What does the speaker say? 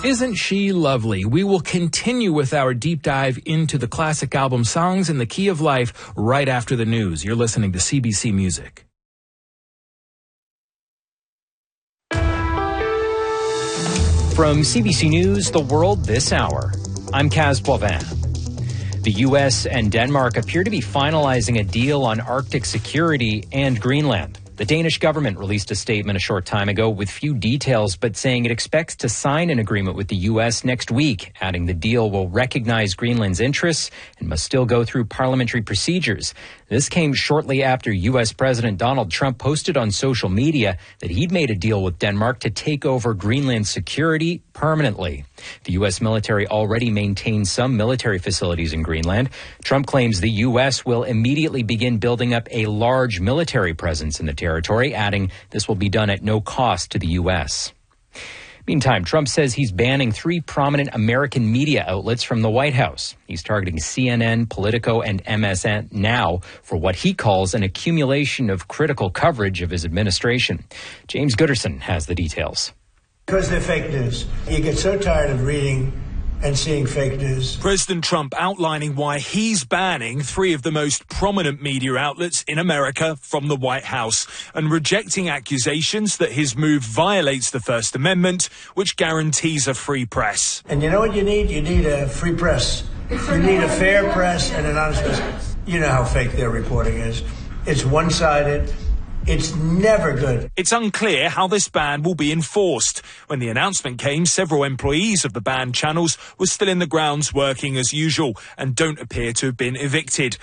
Isn't she lovely? We will continue with our deep dive into the classic album Songs in the Key of Life right after the news. You're listening to CBC Music. From CBC News, The World This Hour, I'm Kaz Boivin. The U.S. and Denmark appear to be finalizing a deal on Arctic security and Greenland. The Danish government released a statement a short time ago with few details, but saying it expects to sign an agreement with the U.S. next week, adding the deal will recognize Greenland's interests and must still go through parliamentary procedures. This came shortly after U.S. President Donald Trump posted on social media that he'd made a deal with Denmark to take over Greenland's security permanently. The U.S. military already maintains some military facilities in Greenland. Trump claims the U.S. will immediately begin building up a large military presence in the territory, adding this will be done at no cost to the U.S. Meantime, Trump says he's banning 3 prominent American media outlets from the White House. He's targeting CNN, Politico, and MSN now for what he calls an accumulation of critical coverage of his administration. James Gooderson has the details. Because they're fake news. You get so tired of reading and seeing fake news. President Trump outlining why he's banning 3 of the most prominent media outlets in America from the White House and rejecting accusations that his move violates the First Amendment, which guarantees a free press. And you know what you need? You need a free press. You need a fair press and an honest press. You know how fake their reporting is. It's one-sided. It's never good. It's unclear how this ban will be enforced. When the announcement came, several employees of the banned channels were still in the grounds working as usual and don't appear to have been evicted.